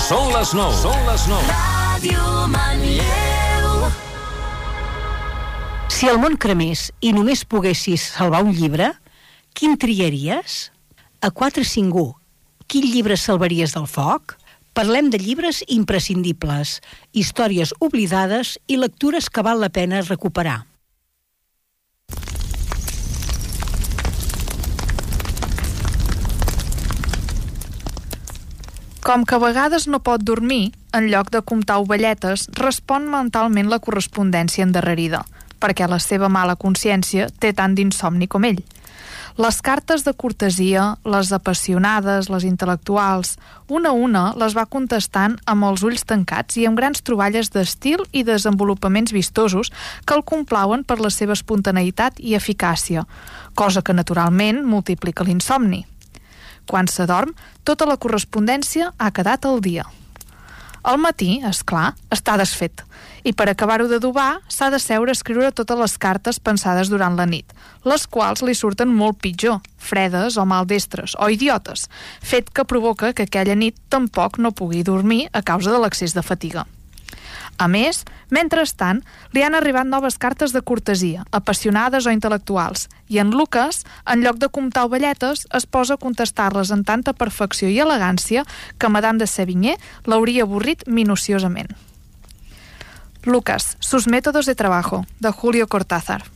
Són les 9. Són les 9. Ràdio Manlleu. Si el món cremés i només poguessis salvar un llibre, quin triaries? A 451. Quin llibre salvaries del foc? Parlem de llibres imprescindibles, històries oblidades i lectures que val la pena recuperar. Com que a vegades no pot dormir, en lloc de comptar ovelletes, respon mentalment la correspondència endarrerida, perquè la seva mala consciència té tant d'insomni com ell. Les cartes de cortesia, les apassionades, les intel·lectuals, una a una les va contestant amb els ulls tancats i amb grans troballes d'estil i desenvolupaments vistosos que el complauen per la seva espontaneïtat i eficàcia, cosa que naturalment multiplica l'insomni. Quan s'adorm, tota la correspondència ha quedat al dia. Al matí, és clar, està desfet, i per acabar-ho d'adobar s'ha de seure a escriure totes les cartes pensades durant la nit, les quals li surten molt pitjor, fredes o maldestres o idiotes, fet que provoca que aquella nit tampoc no pugui dormir a causa de l'excés de fatiga. A més, mentrestant, li han arribat noves cartes de cortesia, apassionades o intel·lectuals, i en Lucas, en lloc de comptar ovelletes, es posa a contestar-les en tanta perfecció i elegància que Madame de Sévigné l'hauria avorrit minuciosament. Lucas, sus métodos de trabajo, de Julio Cortázar.